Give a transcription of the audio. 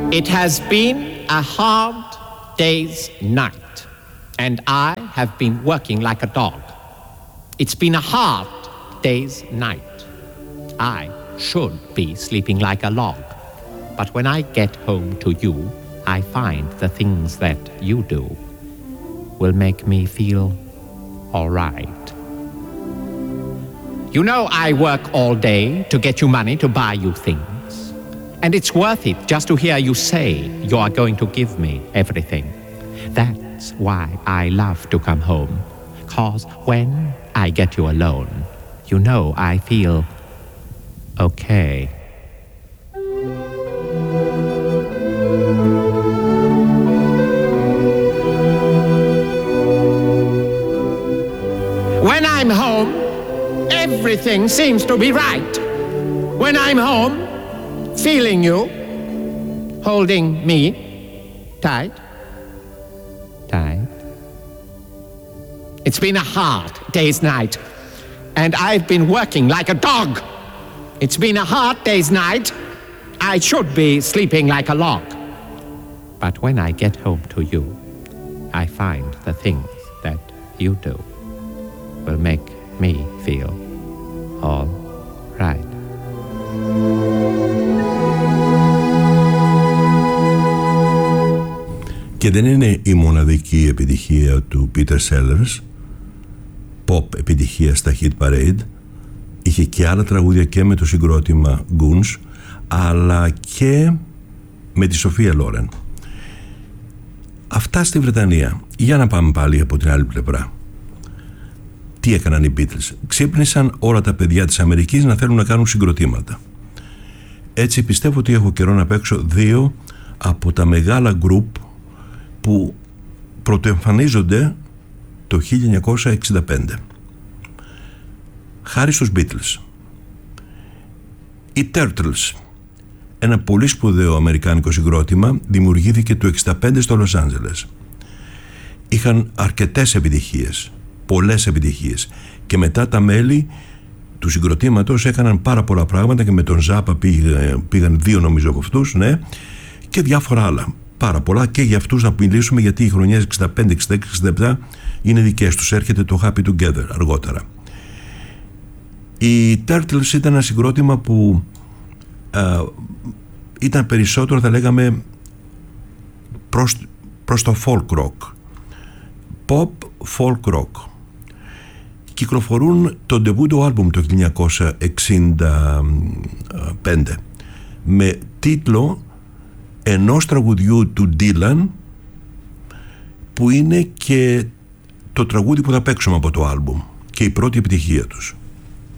It has been a hard day's night, and I have been working like a dog. It's been a hard day's night. I should be sleeping like a log. But when I get home to you, I find the things that you do will make me feel all right. You know I work all day to get you money to buy you things. And it's worth it just to hear you say you are going to give me everything. That's why I love to come home. 'Cause when I get you alone, you know I feel okay. When I'm home, everything seems to be right. When I'm home, feeling you, holding me tight, tight. It's been a hard day's night, and I've been working like a dog. It's been a hard day's night. I should be sleeping like a log. But when I get home to you, I find the things that you do will make me feel all right. Και δεν είναι η μοναδική επιτυχία του Peter Sellers, pop επιτυχία στα Hit Parade. Είχε και άλλα τραγούδια και με το συγκρότημα Goons, αλλά και με τη Σοφία Λόρεν. Αυτά στη Βρετανία. Για να πάμε πάλι από την άλλη πλευρά. Τι έκαναν οι Beatles? Ξύπνησαν όλα τα παιδιά της Αμερικής να θέλουν να κάνουν συγκροτήματα. Έτσι πιστεύω ότι έχω καιρό να παίξω δύο από τα μεγάλα group που πρωτοεμφανίζονται το 1965. Χάρη στους Beatles. Οι Turtles, ένα πολύ σπουδαίο αμερικάνικο συγκρότημα, δημιουργήθηκε το 1965 στο Λος Άντζελες. Είχαν αρκετές επιτυχίες, πολλές επιτυχίες, και μετά τα μέλη του συγκροτήματος έκαναν πάρα πολλά πράγματα, και με τον Ζάπα πήγαν δύο νομίζω από αυτούς, ναι, και διάφορα άλλα. Πάρα πολλά, και για αυτούς να μιλήσουμε, γιατί οι χρονιές 65, 66, 67 είναι δικές τους. Έρχεται το Happy Together αργότερα. Οι Turtles ήταν ένα συγκρότημα που ήταν περισσότερο, θα λέγαμε, προς το folk rock, pop folk rock. Κυκλοφορούν το ντεμπούτο άλμπουμ το 1965 με τίτλο ενός τραγουδιού του Dylan, που είναι και το τραγούδι που θα παίξουμε από το άλμπουμ και η πρώτη επιτυχία τους.